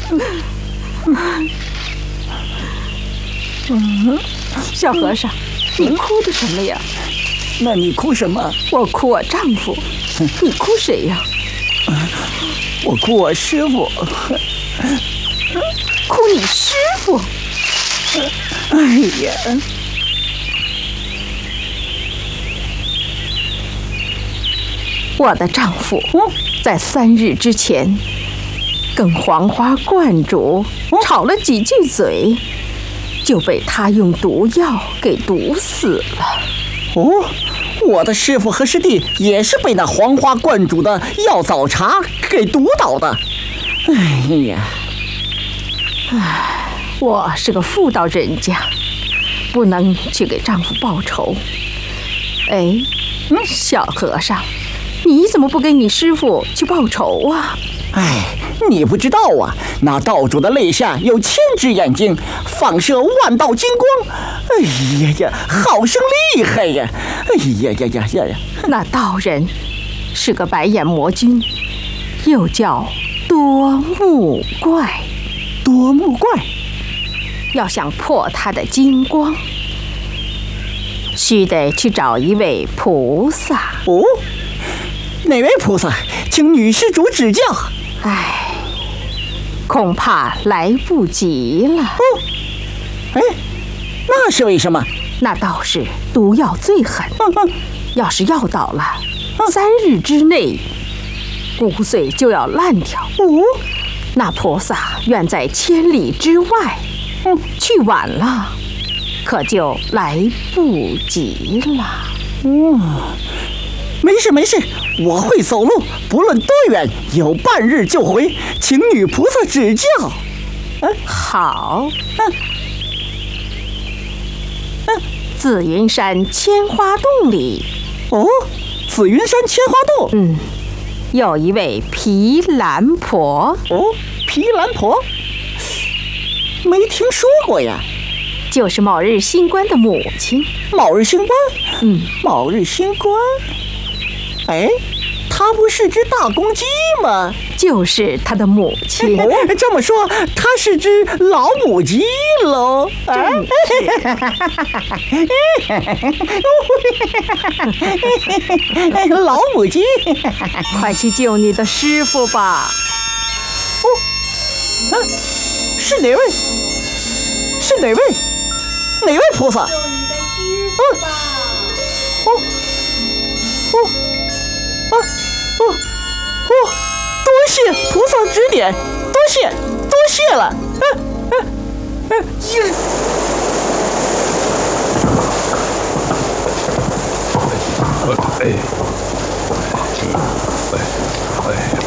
小和尚，你哭的什么呀？ 那你哭什么？ 我哭我丈夫。你哭谁呀？ 我哭我师傅。 哭你师傅？ 哎呀！ 我的丈夫在3日之前跟黄花观主吵了几句嘴，就被他用毒药给毒死了。 哦，我的师傅和师弟也是被那黄花观主的药枣茶给毒倒的。哎呀！ 我是个妇道人家，不能去给丈夫报仇。哎，小和尚，你怎么不给你师傅去报仇啊？ 哎，你不知道啊，那道主的肋下有1000只眼睛，放射万道金光。哎呀呀，好生厉害呀！哎呀呀呀呀呀！ 那道人是个白眼魔君，又叫多目怪。 多目怪， 要想破他的金光，须得去找一位菩萨。 哦，哪位菩萨？请女施主指教。 哎，恐怕来不及了。 哦，哎，那是为什么？ 那道士毒药最狠，要是药倒了，3日之内骨髓就要烂掉。 哦， 那菩萨远在千里之外，去晚了，可就来不及了。 没事没事，我会走路，不论多远，有半日就回，请女菩萨指教。 好。紫云山千花洞里， 哦，紫云山千花洞， 有一位毗蓝婆。 哦，毗蓝婆，没听说过呀。 就是卯日星官的母亲。 卯日星官？卯日星官。哎，她不是只大公鸡吗？ 就是她的母亲。 这么说，她是只老母鸡喽？老母鸡， 快去救你的师傅吧！ 是哪位？是哪位？哪位菩萨？ 救你的师傅吧！ 多谢菩萨指点，多谢了。 哎呀！